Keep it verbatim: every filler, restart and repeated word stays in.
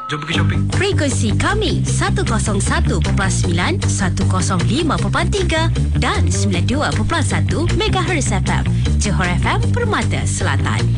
Jom pergi shopping. Frekuensi kami seratus satu perpuluhan sembilan, seratus lima perpuluhan tiga dan sembilan puluh dua perpuluhan satu megahertz F M. Johor F M Permata Selatan.